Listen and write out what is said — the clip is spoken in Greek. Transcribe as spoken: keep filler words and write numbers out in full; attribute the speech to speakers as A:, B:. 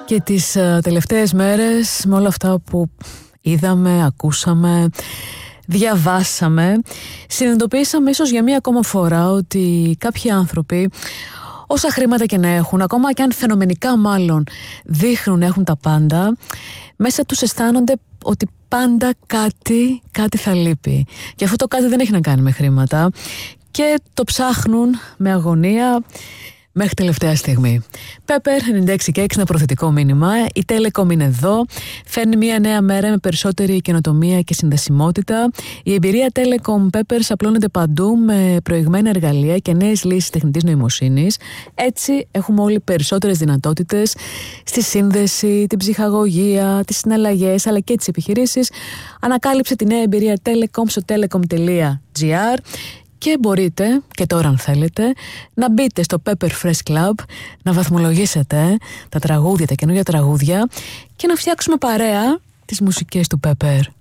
A: Και τις uh, τελευταίες μέρες, με όλα αυτά που είδαμε, ακούσαμε, διαβάσαμε, συνειδητοποίησαμε ίσως για μία ακόμα φορά ότι κάποιοι άνθρωποι, όσα χρήματα και να έχουν, ακόμα και αν φαινομενικά μάλλον δείχνουν έχουν τα πάντα, μέσα τους αισθάνονται ότι πάντα κάτι, κάτι θα λείπει. Και αυτό το κάτι δεν έχει να κάνει με χρήματα και το ψάχνουν με αγωνία μέχρι τελευταία στιγμή. Pepper ενενήντα έξι και έξι, ένα προθετικό μήνυμα. Η Telecom είναι εδώ. Φέρνει μια νέα μέρα με περισσότερη καινοτομία και συνδεσιμότητα. Η εμπειρία Telecom Pepper απλώνεται παντού με προηγμένα εργαλεία και νέες λύσεις τεχνητής νοημοσύνης. Έτσι έχουμε όλοι περισσότερες δυνατότητες στη σύνδεση, την ψυχαγωγία, τις συναλλαγές αλλά και τις επιχειρήσεις. Ανακάλυψε τη νέα εμπειρία Telecom στο telecom τελεία gr. Και μπορείτε, και τώρα αν θέλετε, να μπείτε στο Pepper Fresh Club, να βαθμολογήσετε τα τραγούδια, τα καινούργια τραγούδια και να φτιάξουμε παρέα τις μουσικές του Pepper.